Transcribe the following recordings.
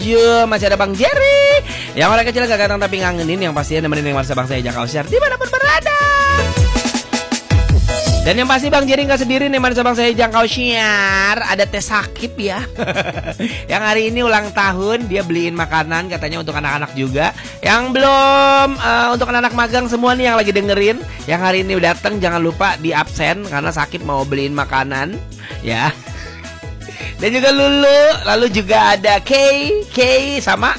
Masih ada Bang Jerry yang orang kecil gak ganteng tapi ngangenin, yang pastinya nemenin yang masa bangsa Jakau Siar dimanapun berada. Dan yang pasti Bang Jerry gak sendiri nih masa bangsa Jakau Siar. Ada Teh Sakip ya yang hari ini ulang tahun. Dia beliin makanan katanya untuk anak-anak juga. Yang belum untuk anak-anak magang semua nih yang lagi dengerin, yang hari ini datang jangan lupa di absen karena Sakip mau beliin makanan ya. Dan juga Lulu, lalu juga ada Kay sama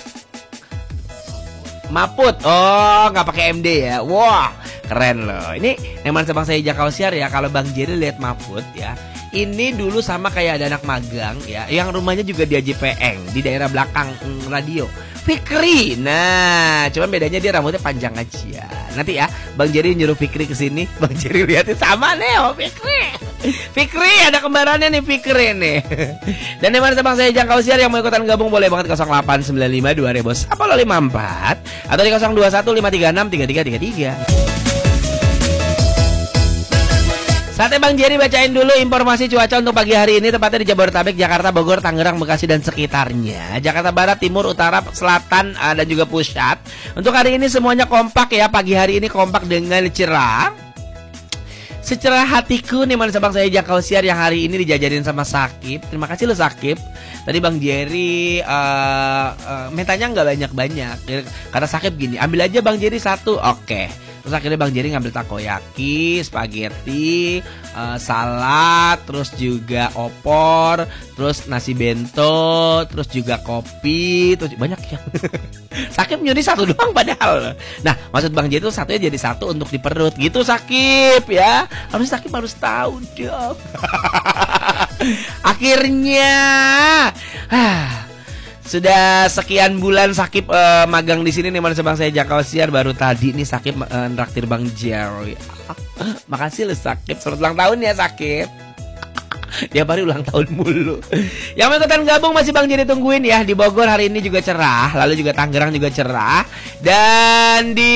Maput. Oh, nggak pakai MD ya. Wah, keren loh. Ini memang sebang saya Jakau Siar ya. Kalau Bang Jerry lihat Maput ya, ini dulu sama kayak ada anak magang ya, yang rumahnya juga di Haji Peeng, di daerah belakang radio. Fikri. Nah, cuman bedanya dia rambutnya panjang aja. Nanti ya, Bang Jerry nyuruh Fikri ke sini. Bang Jerry lihatin sama nih, oh Fikri. Fikri ada kembarannya nih Fikri nih. Dan yang mana bang saya Jakau Siar yang mau ikutan gabung boleh banget 0895 2000 54 atau di 021 536 3333. Saatnya Bang Jerry bacain dulu informasi cuaca untuk pagi hari ini, tepatnya di Jabodetabek, Jakarta, Bogor, Tangerang, Bekasi dan sekitarnya, Jakarta Barat, Timur, Utara, Selatan dan juga Pusat. Untuk hari ini semuanya kompak ya, pagi hari ini kompak dengan cerah. Secerah hatiku nih manusia bang saya Jakau Siar yang hari ini dijajarin sama Sakip. Terima kasih lo Sakip. Tadi Bang Jerry mintanya nggak banyak-banyak karena Sakip gini, ambil aja Bang Jerry satu. Oke. Terus akhirnya Bang Jerry ngambil takoyaki, spaghetti, salad, terus juga opor, terus nasi bento, terus juga kopi, terus banyak ya. Sakip nyuri satu doang padahal. Nah, maksud Bang Jerry itu satunya jadi satu untuk di perut gitu Sakip ya. Harus Sakip harus tahu dong. Akhirnya sudah sekian bulan Sakip magang di sini nih manusia bang saya Jakau Siar. Baru tadi nih Sakip nraktir Bang Jerry. Makasih lo Sakip, selamat ulang tahun ya Sakip. Dia baru ulang tahun mulu. Yang mau ikutan gabung masih Bang Jerry tungguin ya. Di Bogor hari ini juga cerah, lalu juga Tangerang juga cerah, dan di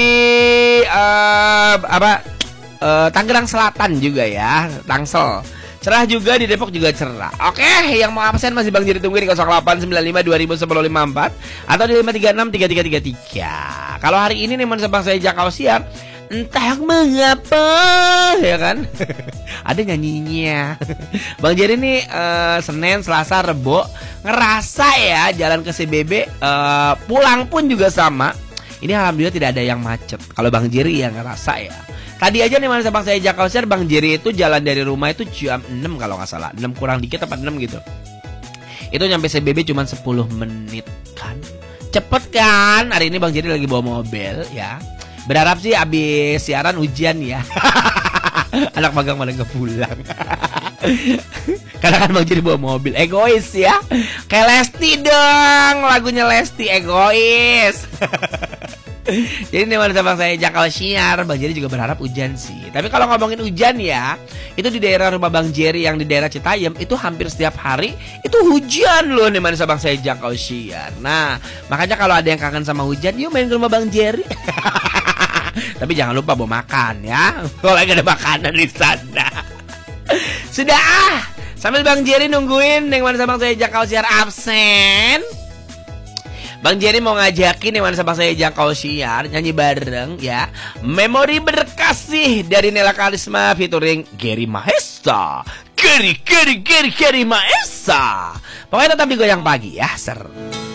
Tangerang Selatan juga ya, Tangsel cerah juga, di Depok juga cerah. Oke, yang mau absen masih Bang Jerry tungguin di 0895 201054 atau di 536 3333. Kalau hari ini nih manusia bang saya Jakau Siar, entah mengapa ya kan ada nyanyinya. Bang Jerry nih Senin, Selasa, Rebo ngerasa ya jalan ke CBB, pulang pun juga sama. Ini alhamdulillah tidak ada yang macet. Kalau Bang Jerry yang ngerasa ya. Tadi aja nih manusia bang saya Jakau Siar, Bang Jerry itu jalan dari rumah itu jam 6 kalau nggak salah, 6 kurang dikit apa 6 gitu. Itu nyampe CBB cuma 10 menit kan. Cepet kan? Hari ini Bang Jerry lagi bawa mobil ya. Berharap sih abis siaran hujan ya. Anak magang malah gak pulang. Karena kan Bang Jerry bawa mobil. Egois ya. Kayak Lesti dong, lagunya Lesti, egois. Jadi nih manusia bang saya Jakau Siar, Bang Jerry juga berharap hujan sih. Tapi kalau ngomongin hujan ya, itu di daerah rumah Bang Jerry yang di daerah Citayam itu hampir setiap hari itu hujan loh nih manusia bang saya Jakau Siar. Nah, makanya kalau ada yang kangen sama hujan, yuk main ke rumah Bang Jerry. Tapi jangan lupa bawa makan ya. Kalau lagi ada makanan di sana. Sudah sambil Bang Jerry nungguin yang manusia bang saya Jakau Siar absen, Bang Jerry mau ngajakin yang manusia bang saya Jakau Siar nyanyi bareng ya. Memori Berkasih dari Nela Karisma featuring Gary Mahesa. Gary Mahesa. Pokoknya tetap digoyang pagi ya, ser.